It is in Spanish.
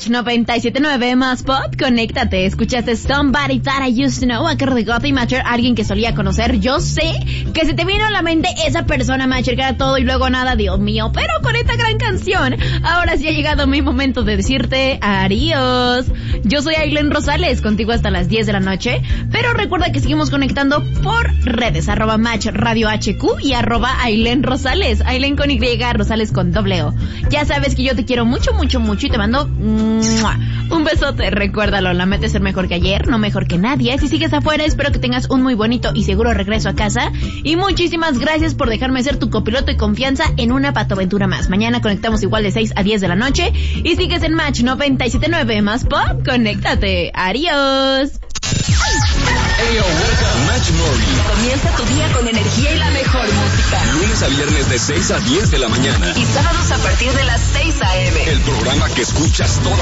Match 97.9 más pop, conéctate. Escuchaste Somebody That I Used to Know a cargo de Gotham Matcher, alguien que solía conocer. Yo sé que se te vino a la mente esa persona, Matcher, que era todo y luego nada, Dios mío. Pero con esta gran canción, ahora sí ha llegado mi momento de decirte adiós. Yo soy Ailén Rosales, contigo hasta las 10 de la noche. Pero recuerda que seguimos conectando por redes, @Match Radio HQ y @Ailén Rosales. Ailén con Y, Rosales con doble O. Ya sabes que yo te quiero mucho, mucho, mucho y te mando un besote. Recuérdalo, la meta es ser mejor que ayer, no mejor que nadie. Si sigues afuera, espero que tengas un muy bonito y seguro regreso a casa. Y muchísimas gracias por dejarme ser tu copiloto y confianza en una patoaventura más. Mañana conectamos igual de 6 a 10 de la noche. Y sigues en Match 97.9 más pop. Conéctate. Adiós. Match Morning. Comienza tu día con energía y la mejor música. Lunes a viernes de 6 a 10 de la mañana. Y sábados a partir de las 6 a.m. El programa que escuchas todas